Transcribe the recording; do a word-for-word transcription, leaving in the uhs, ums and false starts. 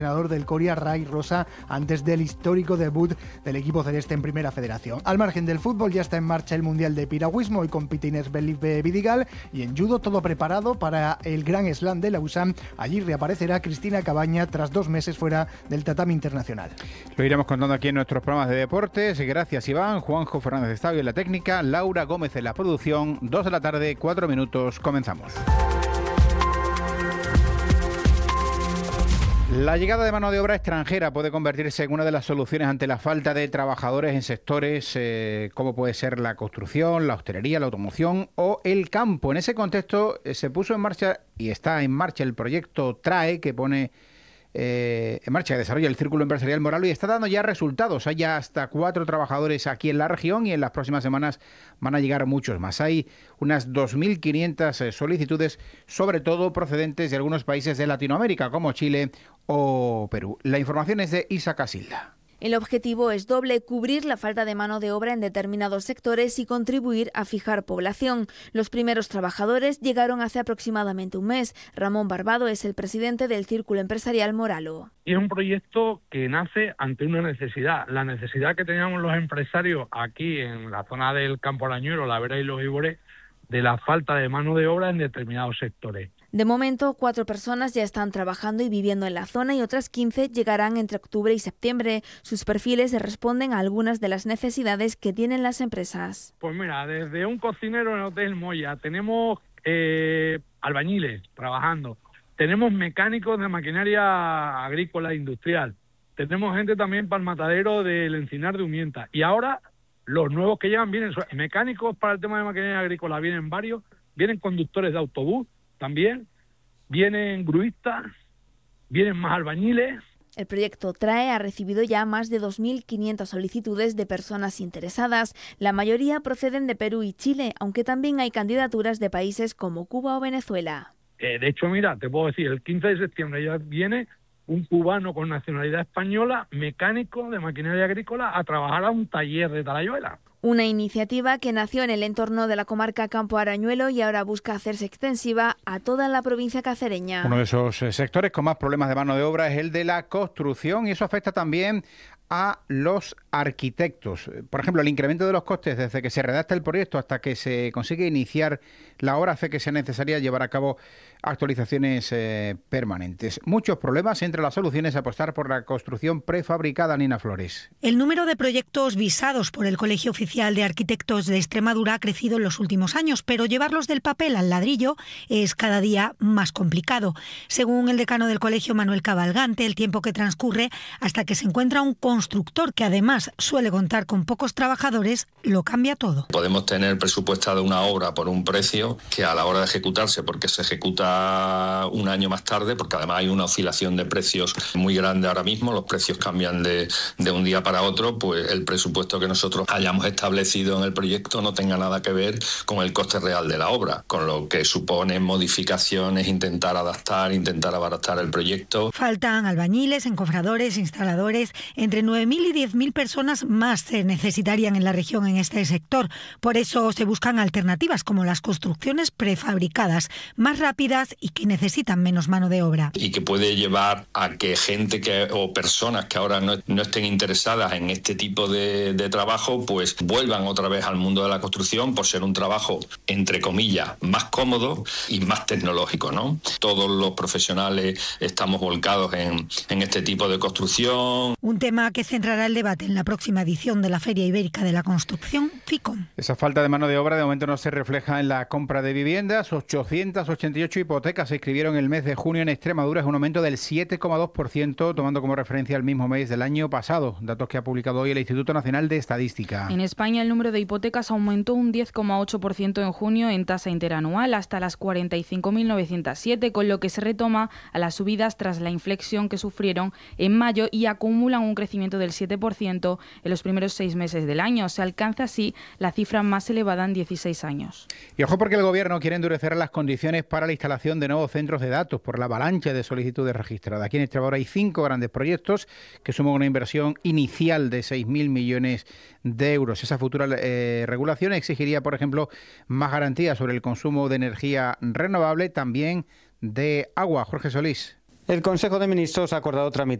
entrenador del Coria, Ray Rosa, antes del histórico debut del equipo celeste en Primera Federación. Al margen del fútbol ya está en marcha el Mundial de Piragüismo. Hoy compite Inés Felipe Vidigal, y en judo todo preparado para el Gran Slam de Lausanne. Allí reaparecerá Cristina Cabaña tras dos meses fuera del tatami internacional. Lo iremos contando aquí en nuestros programas de deportes. Gracias, Iván. Juanjo Fernández Estavio en la técnica, Laura Gómez en la producción. Dos de la tarde, cuatro minutos, comenzamos. La llegada de mano de obra extranjera puede convertirse en una de las soluciones ante la falta de trabajadores en sectores eh, como puede ser la construcción, la hostelería, la automoción o el campo. En ese contexto eh, se puso en marcha y está en marcha el proyecto TRAE, que pone eh, en marcha, que desarrolla el Círculo Empresarial Moralo, y está dando ya resultados. Hay ya hasta cuatro trabajadores aquí en la región y en las próximas semanas van a llegar muchos más. Hay unas dos mil quinientas solicitudes, sobre todo procedentes de algunos países de Latinoamérica, como Chile o Perú. La información es de Isa Casilda. El objetivo es doble: cubrir la falta de mano de obra en determinados sectores y contribuir a fijar población. Los primeros trabajadores llegaron hace aproximadamente un mes. Ramón Barbado es el presidente del Círculo Empresarial Moralo. Y es un proyecto que nace ante una necesidad, la necesidad que teníamos los empresarios aquí en la zona del Campo Arañuelo, La Vera y Los Ibores, de la falta de mano de obra en determinados sectores. De momento, cuatro personas ya están trabajando y viviendo en la zona y otras quince llegarán entre octubre y septiembre. Sus perfiles responden a algunas de las necesidades que tienen las empresas. Pues mira, desde un cocinero en Hotel Moya, tenemos eh, albañiles trabajando, tenemos mecánicos de maquinaria agrícola e industrial, tenemos gente también para el matadero del Encinar de Umienta, y ahora los nuevos que llegan vienen mecánicos para el tema de maquinaria agrícola, vienen varios, vienen conductores de autobús también, vienen gruistas, vienen más albañiles. El proyecto TRAE ha recibido ya más de dos mil quinientas solicitudes de personas interesadas. La mayoría proceden de Perú y Chile, aunque también hay candidaturas de países como Cuba o Venezuela. Eh, de hecho, mira, te puedo decir, el quince de septiembre ya viene un cubano con nacionalidad española, mecánico de maquinaria agrícola, a trabajar a un taller de Talayuela. Una iniciativa que nació en el entorno de la comarca Campo Arañuelo y ahora busca hacerse extensiva a toda la provincia cacereña. Uno de esos sectores con más problemas de mano de obra es el de la construcción, y eso afecta también a los arquitectos. Por ejemplo, el incremento de los costes desde que se redacta el proyecto hasta que se consigue iniciar la obra hace que sea necesaria llevar a cabo actualizaciones eh, permanentes. Muchos problemas. Entre las soluciones, apostar por la construcción prefabricada. Nina Flores. El número de proyectos visados por el Colegio Oficial de Arquitectos de Extremadura ha crecido en los últimos años, pero llevarlos del papel al ladrillo es cada día más complicado. Según el decano del colegio, Manuel Cabalgante, el tiempo que transcurre hasta que se encuentra un constructor que además suele contar con pocos trabajadores lo cambia todo. Podemos tener presupuestada una obra por un precio que a la hora de ejecutarse, porque se ejecuta un año más tarde, porque además hay una oscilación de precios muy grande ahora mismo, los precios cambian de, de un día para otro, pues el presupuesto que nosotros hayamos establecido en el proyecto no tenga nada que ver con el coste real de la obra, con lo que supone modificaciones, intentar adaptar, intentar abaratar el proyecto. Faltan albañiles, encofradores, instaladores. Entre nueve mil y diez mil personas más se necesitarían en la región en este sector. Por eso se buscan alternativas como las construcciones prefabricadas, más rápidas y que necesitan menos mano de obra. Y que puede llevar a que gente que o personas que ahora no, no estén interesadas en este tipo de, de trabajo, pues vuelvan otra vez al mundo de la construcción por ser un trabajo, entre comillas, más cómodo y más tecnológico, ¿no? Todos los profesionales estamos volcados en, en este tipo de construcción. Un tema que centrará el debate en la próxima edición de la Feria Ibérica de la Construcción, FICOM. Esa falta de mano de obra de momento no se refleja en la compra de viviendas. ochocientas ochenta y ocho hipotecas se inscribieron el mes de junio en Extremadura, es un aumento del siete coma dos por ciento, tomando como referencia el mismo mes del año pasado, datos que ha publicado hoy el Instituto Nacional de Estadística. En España el número de hipotecas aumentó un diez coma ocho por ciento en junio en tasa interanual hasta las cuarenta y cinco mil novecientos siete, con lo que se retoma a las subidas tras la inflexión que sufrieron en mayo y acumulan un crecimiento del siete por ciento en los primeros seis meses del año. Se alcanza así la cifra más elevada en dieciséis años. Y ojo, porque el Gobierno quiere endurecer las condiciones para la instalación de nuevos centros de datos por la avalancha de solicitudes registradas. Aquí en Extremadura hay cinco grandes proyectos que suman una inversión inicial de seis mil millones de euros. Esa futura eh, regulación exigiría, por ejemplo, más garantías sobre el consumo de energía renovable, también de agua. Jorge Solís. El Consejo de Ministros ha acordado tramitar